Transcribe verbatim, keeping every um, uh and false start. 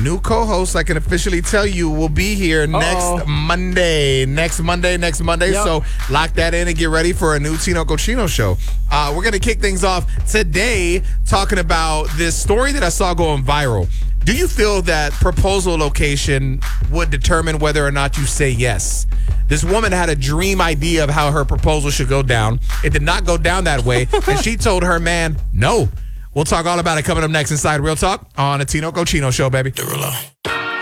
new co-host, I can officially tell you, will be here Uh-oh. next Monday. Next Monday, next Monday. Yep. So lock that in and get ready for a new Tino Cochino show. Uh, we're going to kick things off today talking about this story that I saw going viral. Do you feel that proposal location would determine whether or not you say yes? This woman had a dream idea of how her proposal should go down. It did not go down that way, and she told her man no. We'll talk all about it coming up next inside Real Talk on the Tino Cochino Show, baby. Derulo.